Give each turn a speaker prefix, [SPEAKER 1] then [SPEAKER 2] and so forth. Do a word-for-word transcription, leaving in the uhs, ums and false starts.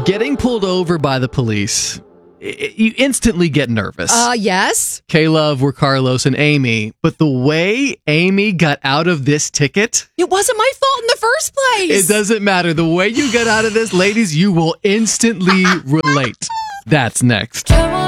[SPEAKER 1] Getting pulled over by the police, i- you instantly get nervous.
[SPEAKER 2] Uh, yes.
[SPEAKER 1] K-Love were Carlos and Amy, but the way Amy got out of this ticket,
[SPEAKER 2] It wasn't my fault in the first place.
[SPEAKER 1] it doesn't matter. The way you get out of this, ladies, you will instantly relate. That's next.
[SPEAKER 3] Come on.